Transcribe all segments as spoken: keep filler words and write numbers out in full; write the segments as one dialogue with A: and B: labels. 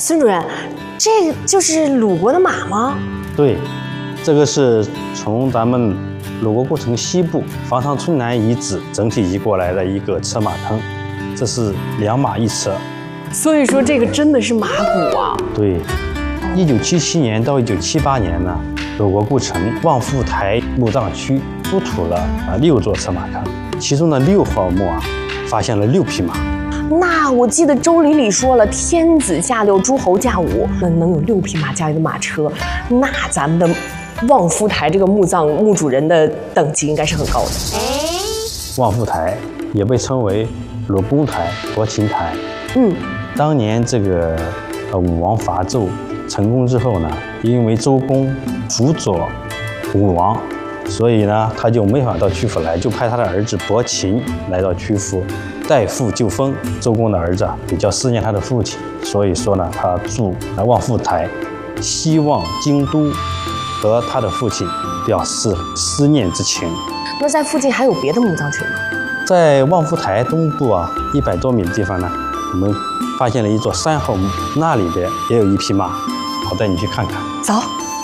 A: 孙主任，这个就是鲁国的马吗？
B: 对，这个是从咱们鲁国故城西部房上村南遗址整体移过来的一个车马坑，这是两马一车。
A: 所以说这个真的是马骨啊。
B: 对，一九七七年到一九七八年呢，鲁国故城望富台墓葬区出土了啊六座车马坑，其中的六号墓啊发现了六匹马。
A: 那我记得周礼里说了，天子驾六，诸侯驾五，那能有六匹马加一个马车，那咱们的望夫台这个墓葬墓主人的等级应该是很高的。
B: 望富台也被称为鲁公台、伯禽台。
A: 嗯，
B: 当年这个呃武王伐纣成功之后呢，因为周公辅佐武王，所以呢他就没法到曲阜来，就派他的儿子伯禽来到曲阜代父就封。周公的儿子啊比较思念他的父亲，所以说呢他筑望富台，希望京都和他的父亲表示思念之情。
A: 那在附近还有别的墓葬群吗？
B: 在望富台东部啊一百多米的地方呢，我们发现了一座三号墓，那里边也有一匹马，我带你去看看。
A: 走。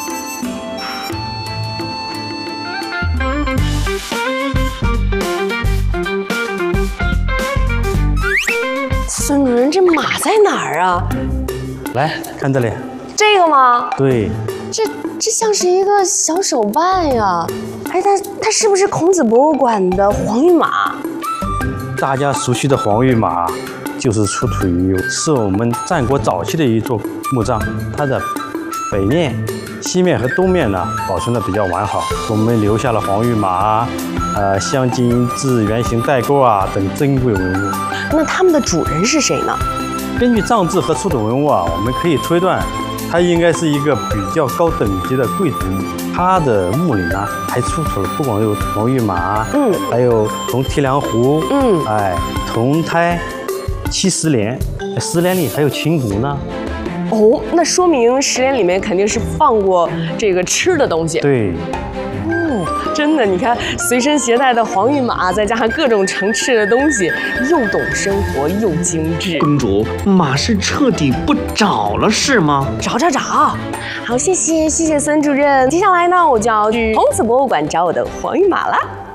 A: 孙主任，这马在哪儿啊？
B: 来看这里，
A: 这个吗？
B: 对，
A: 这这像是一个小手办呀。哎，它它是不是孔子博物馆的黄玉马？
B: 大家熟悉的黄玉马就是出土于是我们战国早期的一座墓葬，它的北面、西面和东面呢保存的比较完好，我们留下了黄玉马、呃镶金银质圆形带钩啊等珍贵文物。
A: 那他们的主人是谁呢？
B: 根据葬制和出土文物啊，我们可以推断，它应该是一个比较高等级的贵族墓。它的墓里呢，还出土了不光有黄玉马，嗯，还有铜提梁壶，嗯，哎，铜胎、七石莲，石莲里还有琴骨呢。
A: 哦，那说明石莲里面肯定是放过这个吃的东西。
B: 对。
A: 哦，真的，你看随身携带的黄玉马，再加上各种盛吃的东西，又懂生活又精致。
C: 公主，马是彻底不找了是吗？
A: 找找找。好，谢谢谢谢孙主任。接下来呢，我就要去孔子博物馆找我的黄玉马了。